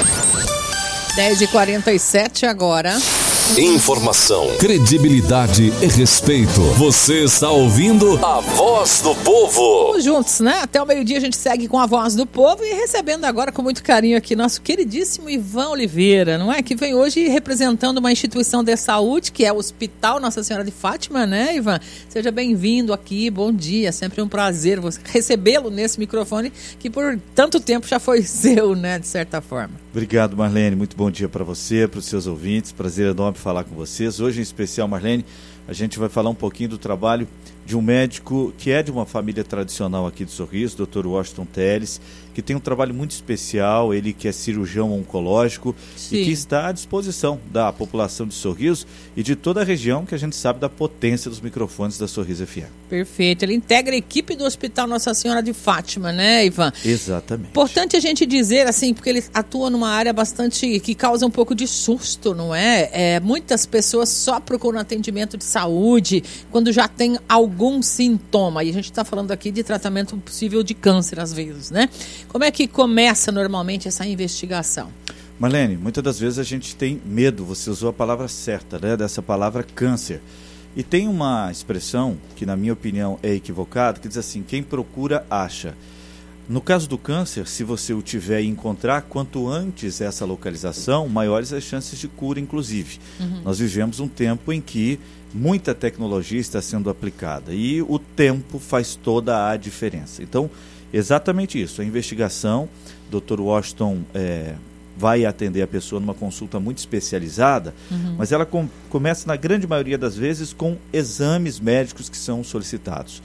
10h47 agora. Informação, credibilidade e respeito. Você está ouvindo a Voz do Povo. Vamos juntos, né? Até o meio-dia a gente segue com a Voz do Povo e recebendo agora com muito carinho aqui nosso queridíssimo Ivan Oliveira, não é? Que vem hoje representando uma instituição de saúde, que é o Hospital Nossa Senhora de Fátima, né, Ivan? Seja bem-vindo aqui, bom dia. Sempre um prazer recebê-lo nesse microfone que por tanto tempo já foi seu, né, de certa forma. Obrigado, Marlene. Muito bom dia para você, para os seus ouvintes. Prazer enorme falar com vocês. Hoje, em especial, Marlene, a gente vai falar um pouquinho do trabalho de um médico que é de uma família tradicional aqui de Sorriso, Dr. Washington Teles, que tem um trabalho muito especial, ele que é cirurgião oncológico. Sim. E que está à disposição da população de Sorriso e de toda a região, que a gente sabe da potência dos microfones da Sorriso FM. Perfeito, ele integra a equipe do Hospital Nossa Senhora de Fátima, né, Ivan? Exatamente. Importante a gente dizer, assim, porque ele atua numa área bastante, que causa um pouco de susto, não é? Muitas pessoas só procuram atendimento de saúde quando já tem algum sintoma, e a gente está falando aqui de tratamento possível de câncer, às vezes, né? Como é que começa normalmente essa investigação? Marlene, muitas das vezes a gente tem medo, você usou a palavra certa, né, dessa palavra câncer. E tem uma expressão que, na minha opinião, é equivocada, que diz assim, quem procura, acha. No caso do câncer, se você o tiver e encontrar, quanto antes essa localização, maiores as chances de cura, inclusive. Uhum. Nós vivemos um tempo em que muita tecnologia está sendo aplicada e o tempo faz toda a diferença. Então, exatamente isso, a investigação, Dr. Washington vai atender a pessoa numa consulta muito especializada, mas ela começa na grande maioria das vezes com exames médicos que são solicitados.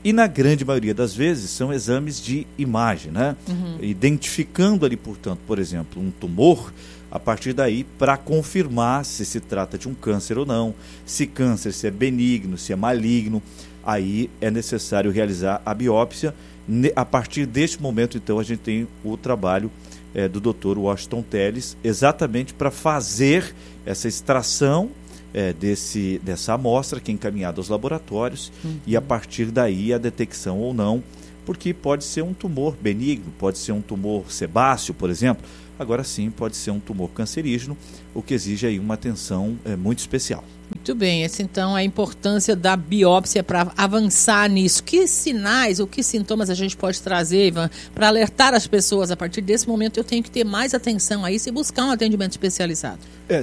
E na grande maioria das vezes são exames de imagem, né? Identificando ali, portanto, por exemplo, um tumor, a partir daí, para confirmar se trata de um câncer ou não, se câncer, se é benigno, se é maligno, aí é necessário realizar a biópsia. A partir deste momento, então, a gente tem o trabalho do Dr. Washington Telles, exatamente para fazer essa extração dessa amostra que é encaminhada aos laboratórios e a partir daí a detecção ou não, porque pode ser um tumor benigno, pode ser um tumor sebáceo, por exemplo, agora sim pode ser um tumor cancerígeno, o que exige aí uma atenção muito especial. Muito bem, essa então é a importância da biópsia para avançar nisso. Que sinais ou que sintomas a gente pode trazer, Ivan, para alertar as pessoas? A partir desse momento eu tenho que ter mais atenção a isso e buscar um atendimento especializado.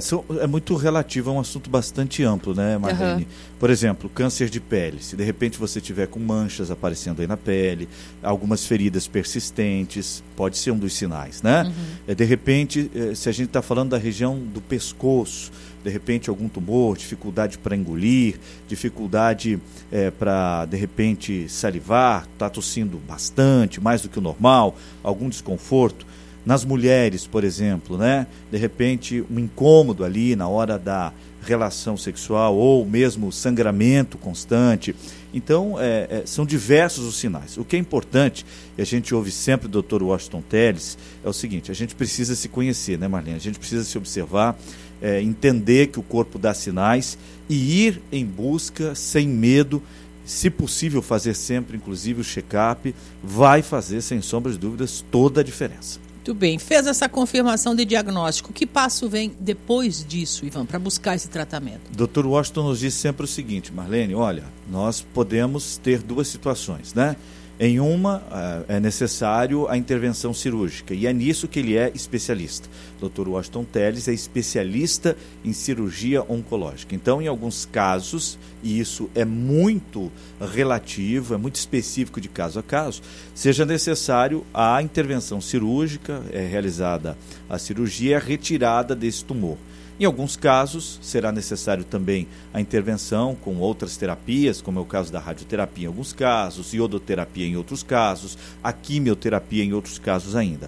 É muito relativo, é um assunto bastante amplo, né, Marlene? Por exemplo, câncer de pele. Se de repente você tiver com manchas aparecendo aí na pele, algumas feridas persistentes, pode ser um dos sinais, né? De repente, se a gente está falando da região do pescoço, de repente algum tumor, dificuldade para engolir, dificuldade para, de repente, salivar, está tossindo bastante, mais do que o normal, algum desconforto. Nas mulheres, por exemplo, né? De repente um incômodo ali na hora da relação sexual ou mesmo sangramento constante. Então, são diversos os sinais. O que é importante, e a gente ouve sempre do Dr. Washington Telles, é o seguinte: a gente precisa se conhecer, né, Marlene? A gente precisa se observar, entender que o corpo dá sinais e ir em busca sem medo. Se possível, fazer sempre, inclusive, o check-up, vai fazer, sem sombra de dúvidas, toda a diferença. Muito bem. Fez essa confirmação de diagnóstico. Que passo vem depois disso, Ivan, para buscar esse tratamento? Dr. Washington nos diz sempre o seguinte: Marlene, olha, nós podemos ter duas situações, né? Em uma, é necessário a intervenção cirúrgica, e é nisso que ele é especialista. Dr. Washington Telles é especialista em cirurgia oncológica. Então, em alguns casos, e isso é muito relativo, é muito específico de caso a caso, seja necessário a intervenção cirúrgica, realizada a cirurgia, a retirada desse tumor. Em alguns casos, será necessário também a intervenção com outras terapias, como é o caso da radioterapia em alguns casos, iodoterapia em outros casos, a quimioterapia em outros casos ainda.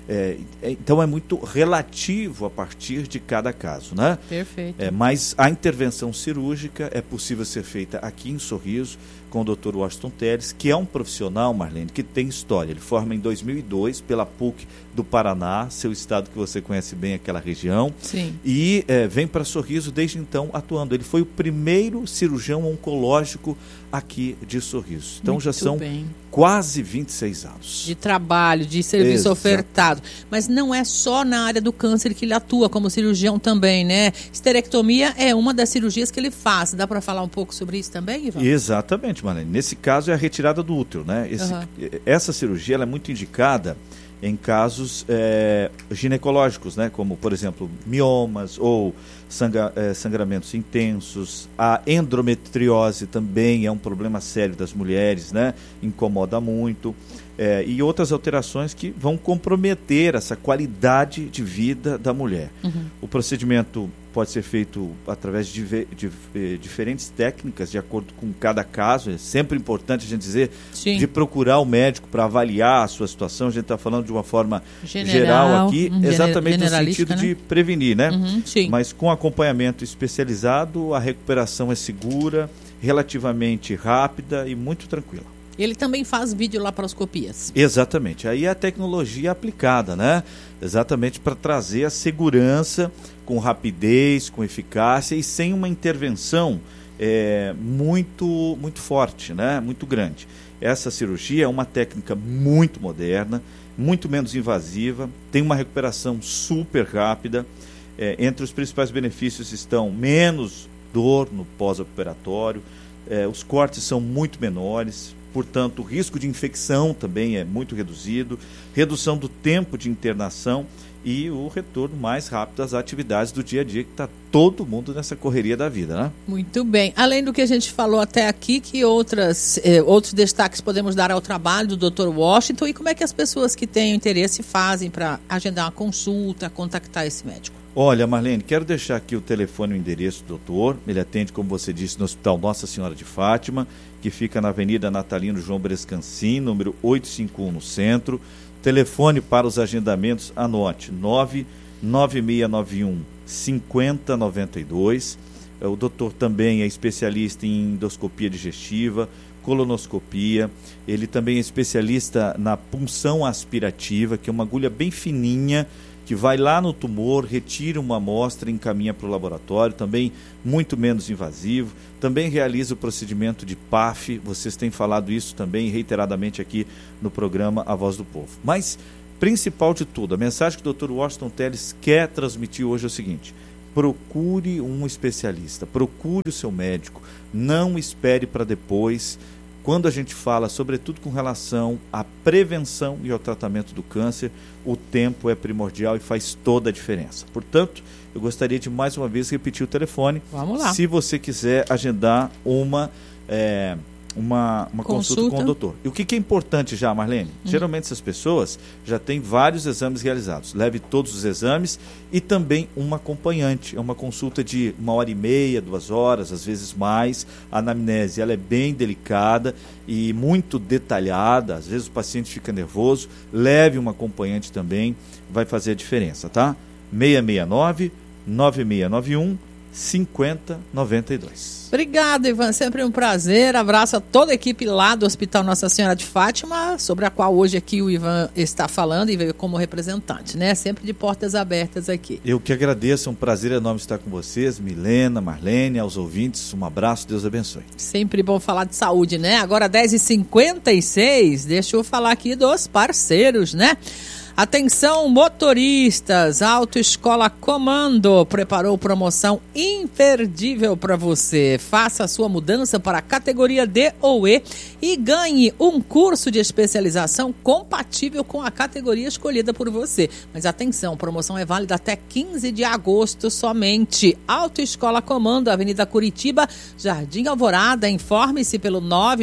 Então é muito relativo a partir de cada caso, né? Perfeito. Mas a intervenção cirúrgica é possível ser feita aqui em Sorriso com o Dr. Washington Telles, que é um profissional, Marlene, que tem história. Ele forma em 2002 pela PUC do Paraná, seu estado que você conhece bem, aquela região. Sim. E vem para Sorriso desde então atuando. Ele foi o primeiro cirurgião oncológico aqui de Sorriso. Então muito já são bem. Quase 26 anos. De trabalho, de serviço ofertado. Mas não é só na área do câncer que ele atua como cirurgião também, né? Esterectomia é uma das cirurgias que ele faz. Dá para falar um pouco sobre isso também, Ivan? Exatamente, Marlene. Nesse caso é a retirada do útero, né? Essa cirurgia ela é muito indicada em casos ginecológicos, né? Como, por exemplo, miomas ou sangramentos intensos. A endometriose também é um problema sério das mulheres, né? Incomoda muito. E outras alterações que vão comprometer essa qualidade de vida da mulher. O procedimento pode ser feito através de diferentes técnicas, de acordo com cada caso. É sempre importante a gente dizer, sim, de procurar o médico para avaliar a sua situação. A gente está falando de uma forma geral aqui, exatamente no sentido, né, de prevenir, né? Sim. Mas com acompanhamento especializado, a recuperação é segura, relativamente rápida e muito tranquila. Ele também faz videolaparoscopias. Exatamente. Aí é a tecnologia aplicada, né? Exatamente para trazer a segurança com rapidez, com eficácia e sem uma intervenção muito forte, né? Muito grande. Essa cirurgia é uma técnica muito moderna, muito menos invasiva, tem uma recuperação super rápida. Entre os principais benefícios estão menos dor no pós-operatório, os cortes são muito menores. Portanto, o risco de infecção também é muito reduzido, redução do tempo de internação e o retorno mais rápido às atividades do dia a dia, que está todo mundo nessa correria da vida, né? Muito bem. Além do que a gente falou até aqui, que outros destaques podemos dar ao trabalho do Dr. Washington e como é que as pessoas que têm interesse fazem para agendar uma consulta, contactar esse médico? Olha, Marlene, quero deixar aqui o telefone e o endereço do doutor. Ele atende, como você disse, no Hospital Nossa Senhora de Fátima, que fica na Avenida Natalino João Brescancin, número 851, no centro. Telefone para os agendamentos, anote, 99691 5092. O doutor também é especialista em endoscopia digestiva, colonoscopia. Ele também é especialista na punção aspirativa, que é uma agulha bem fininha, que vai lá no tumor, retira uma amostra e encaminha para o laboratório, também muito menos invasivo. Também realiza o procedimento de PAF, vocês têm falado isso também reiteradamente aqui no programa A Voz do Povo. Mas, principal de tudo, a mensagem que o Dr. Washington Telles quer transmitir hoje é o seguinte: procure um especialista, procure o seu médico, não espere para depois. Quando a gente fala, sobretudo com relação à prevenção e ao tratamento do câncer, o tempo é primordial e faz toda a diferença. Portanto, eu gostaria de mais uma vez repetir o telefone. Vamos lá. Se você quiser agendar uma consulta com o doutor. E o que é importante já, Marlene? Geralmente essas pessoas já têm vários exames realizados. Leve todos os exames e também um acompanhante. É uma consulta de 1h30, 2 horas, às vezes mais. A anamnese ela é bem delicada e muito detalhada. Às vezes o paciente fica nervoso. Leve um acompanhante também, vai fazer a diferença, tá? 669-9691 5092. Obrigado, Ivan. Sempre um prazer. Abraço a toda a equipe lá do Hospital Nossa Senhora de Fátima, sobre a qual hoje aqui o Ivan está falando e veio como representante, né? Sempre de portas abertas aqui. Eu que agradeço, é um prazer enorme estar com vocês, Milena, Marlene, aos ouvintes. Um abraço, Deus abençoe. Sempre bom falar de saúde, né? Agora 10h56, deixa eu falar aqui dos parceiros, né? Atenção, motoristas, Autoescola Comando preparou promoção imperdível para você. Faça a sua mudança para a categoria D ou E e ganhe um curso de especialização compatível com a categoria escolhida por você. Mas atenção, promoção é válida até 15 de agosto somente. Autoescola Comando, Avenida Curitiba, Jardim Alvorada. Informe-se pelo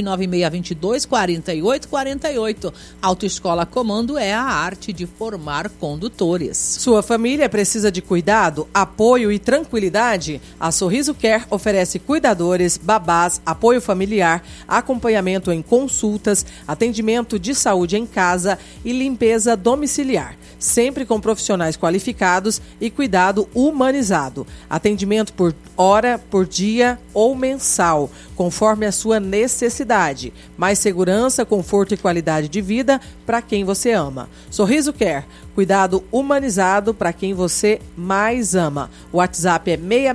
99622-4848. Autoescola Comando é a arte de formar condutores. Sua família precisa de cuidado, apoio e tranquilidade? A Sorriso Care oferece cuidadores, babás, apoio familiar, acompanhamento em consultas, atendimento de saúde em casa e limpeza domiciliar, sempre com profissionais qualificados e cuidado humanizado. Atendimento por hora, por dia ou mensal, conforme a sua necessidade. Mais segurança, conforto e qualidade de vida para quem você ama. Sorriso Care, cuidado humanizado para quem você mais ama. O WhatsApp é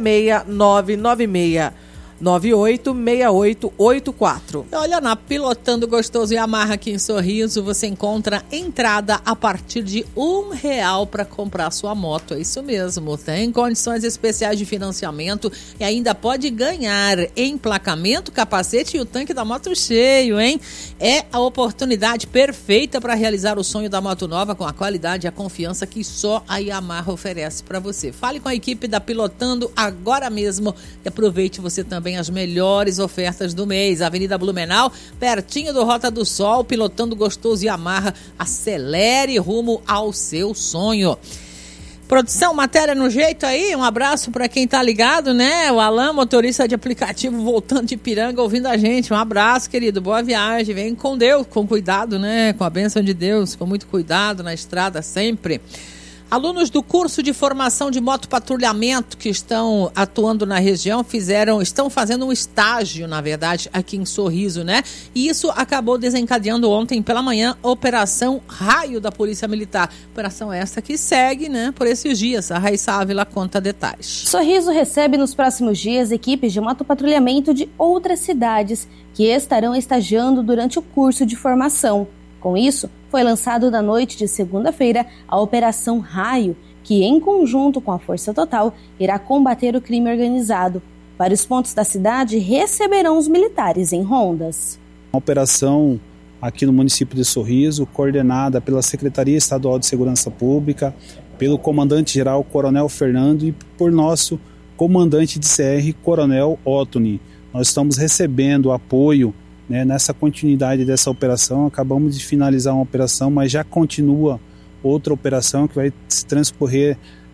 66996986884. Olha, na Pilotando Gostoso e Amarra aqui em Sorriso, você encontra entrada a partir de R$1 para comprar sua moto. É isso mesmo, tem condições especiais de financiamento e ainda pode ganhar emplacamento, capacete e o tanque da moto cheio, hein? É a oportunidade perfeita para realizar o sonho da moto nova com a qualidade e a confiança que só a Yamaha oferece para você. Fale com a equipe da Pilotando agora mesmo e aproveite você também as melhores ofertas do mês. Avenida Blumenau, pertinho do Rota do Sol, Pilotando Gostoso e Amarra. Acelere rumo ao seu sonho. Produção, matéria no jeito aí, um abraço para quem tá ligado, né? O Alan, motorista de aplicativo, voltando de Ipiranga, ouvindo a gente. Um abraço, querido, boa viagem, vem com Deus, com cuidado, né? Com a bênção de Deus, com muito cuidado na estrada sempre. Alunos do curso de formação de motopatrulhamento que estão atuando na região estão fazendo um estágio, na verdade, aqui em Sorriso, né? E isso acabou desencadeando ontem pela manhã a Operação Raio da Polícia Militar. Operação essa que segue, né, por esses dias. A Raíssa Ávila conta detalhes. Sorriso recebe nos próximos dias equipes de motopatrulhamento de outras cidades que estarão estagiando durante o curso de formação. Com isso, foi lançado na noite de segunda-feira a Operação Raio, que, em conjunto com a Força Total, irá combater o crime organizado. Vários pontos da cidade receberão os militares em rondas. Uma operação aqui no município de Sorriso, coordenada pela Secretaria Estadual de Segurança Pública, pelo comandante-geral Coronel Fernando e por nosso comandante de CR, Coronel Ottoni. Nós estamos recebendo apoio, né, nessa continuidade dessa operação. Acabamos de finalizar uma operação, mas já continua outra operação que vai se transcorrer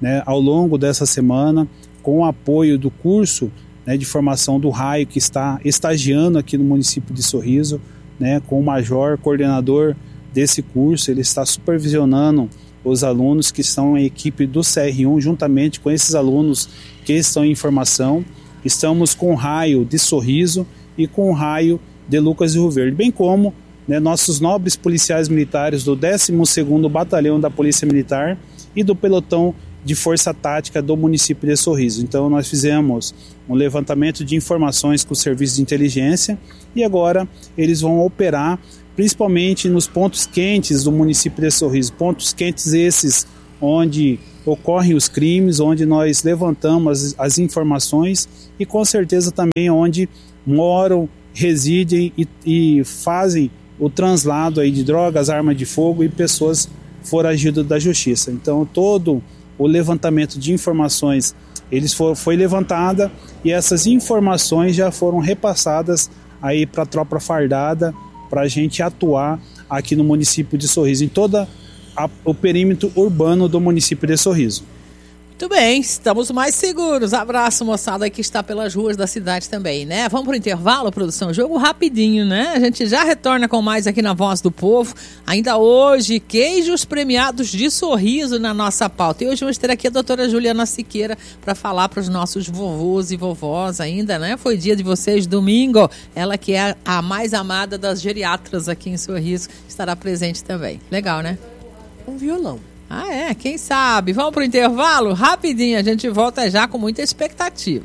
né, ao longo dessa semana, com o apoio do curso, né, de formação do Raio, que está estagiando aqui no município de Sorriso, né, com o major coordenador desse curso. Ele está supervisionando os alunos que estão em equipe do CR1, juntamente com esses alunos que estão em formação. Estamos com o Raio de Sorriso e com o Raio de Lucas do Rio Verde, bem como, né, nossos nobres policiais militares do 12º Batalhão da Polícia Militar e do Pelotão de Força Tática do município de Sorriso. Então nós fizemos um levantamento de informações com o serviço de inteligência e agora eles vão operar principalmente nos pontos quentes do município de Sorriso, pontos quentes esses onde ocorrem os crimes, onde nós levantamos as informações e com certeza também onde moram, residem e fazem o translado aí de drogas, armas de fogo e pessoas foragidas da justiça. Então todo o levantamento de informações foi levantada e essas informações já foram repassadas aí para a tropa fardada para a gente atuar aqui no município de Sorriso, em todo o perímetro urbano do município de Sorriso. Muito bem, estamos mais seguros. Abraço, moçada, que está pelas ruas da cidade também, né? Vamos para o intervalo, produção? Jogo rapidinho, né? A gente já retorna com mais aqui na Voz do Povo. Ainda hoje, queijos premiados de Sorriso na nossa pauta. E hoje vamos ter aqui a doutora Juliana Siqueira para falar para os nossos vovôs e vovós ainda, né? Foi dia de vocês, domingo. Ela que é a mais amada das geriatras aqui em Sorriso, estará presente também. Legal, né? Um violão. Ah, é? Quem sabe? Vamos pro intervalo? Rapidinho, a gente volta já com muita expectativa.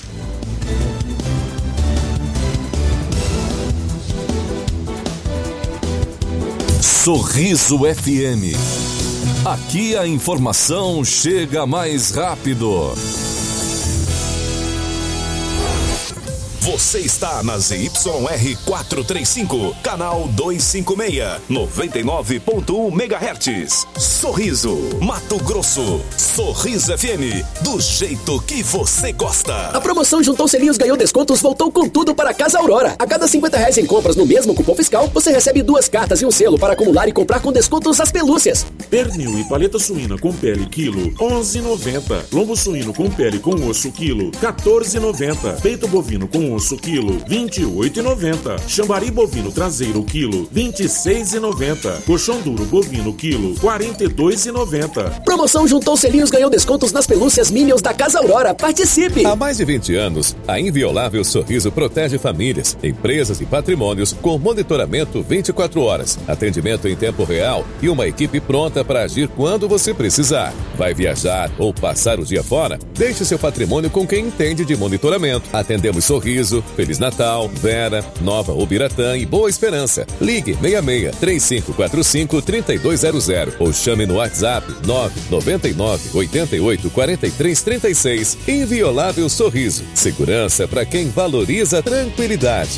Sorriso FM. Aqui a informação chega mais rápido. Você está na ZYR 435, canal 256, 99.1 MHz. Sorriso, Mato Grosso. Sorriso FM, do jeito que você gosta. A promoção Juntou Selinhos Ganhou Descontos voltou com tudo para Casa Aurora. A cada R$50 em compras no mesmo cupom fiscal, você recebe 2 cartas e um selo para acumular e comprar com descontos as pelúcias. Pernil e paleta suína com pele quilo, R$11,90. Lombo suíno com pele com osso quilo, R$14,90. Peito bovino com osso quilo, R$28,90. Chambari bovino traseiro quilo, R$26,90. Colchão duro bovino quilo, R$42,90. Promoção Juntou Selinhos Ganhou Descontos nas pelúcias Minions da Casa Aurora. Participe! Há mais de 20 anos, a Inviolável Sorriso protege famílias, empresas e patrimônios com monitoramento 24 horas, atendimento em tempo real e uma equipe pronta para agir quando você precisar. Vai viajar ou passar o dia fora? Deixe seu patrimônio com quem entende de monitoramento. Atendemos Sorriso, Feliz Natal, Vera, Nova Ubiratã e Boa Esperança. Ligue 66-3545-3200 ou chame no WhatsApp 999-88-4336. Inviolável Sorriso. Segurança para quem valoriza a tranquilidade.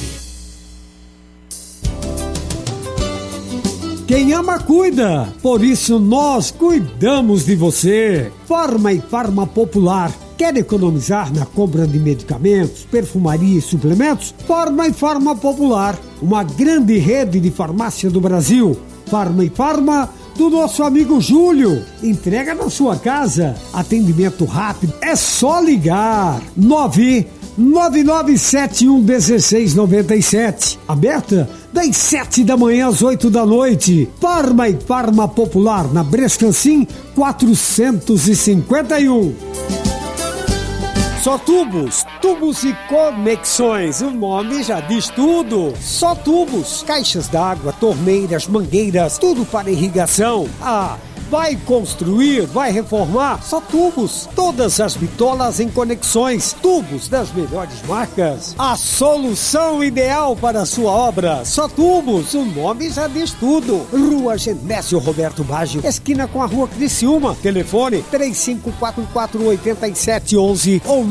Quem ama, cuida. Por isso, nós cuidamos de você. Farma e Farma Popular. Quer economizar na compra de medicamentos, perfumaria e suplementos? Farma e Farma Popular. Uma grande rede de farmácia do Brasil. Farma e Farma do nosso amigo Júlio. Entrega na sua casa. Atendimento rápido. É só ligar. 999711697. Aberta das 7 da manhã às 8 da noite. Farma e Farma Popular, na Brescancim 451. Só tubos e conexões, o nome já diz tudo. Só tubos, caixas d'água, torneiras, mangueiras, tudo para irrigação. Vai construir, vai reformar, só tubos. Todas as bitolas em conexões, tubos das melhores marcas. A solução ideal para a sua obra, só tubos, o nome já diz tudo. Rua Genésio Roberto Baggio, esquina com a Rua Criciúma. Telefone 3544-8711 ou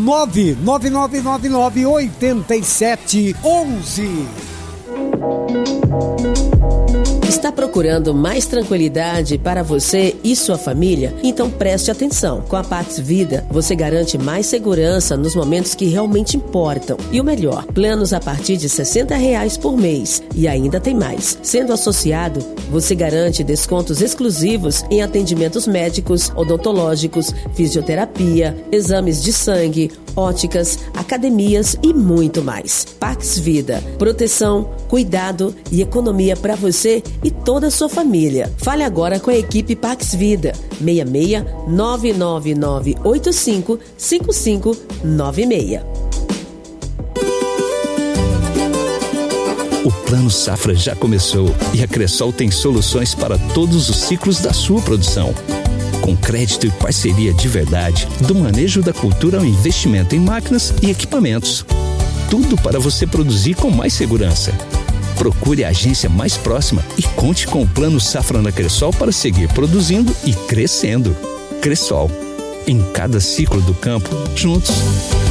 99999-8711. Está procurando mais tranquilidade para você e sua família? Então preste atenção. Com a Pax Vida, você garante mais segurança nos momentos que realmente importam. E o melhor, planos a partir de R$60 por mês. E ainda tem mais. Sendo associado, você garante descontos exclusivos em atendimentos médicos, odontológicos, fisioterapia, exames de sangue, óticas, academias e muito mais. Pax Vida. Proteção, cuidado e economia para você e toda a sua família. Fale agora com a equipe Pax Vida. 66 99985 5596. O Plano Safra já começou e a Cressol tem soluções para todos os ciclos da sua produção. Com crédito e parceria de verdade, do manejo da cultura ao investimento em máquinas e equipamentos. Tudo para você produzir com mais segurança. Procure a agência mais próxima e conte com o Plano Safra na Cressol para seguir produzindo e crescendo. Cressol. Em cada ciclo do campo, juntos.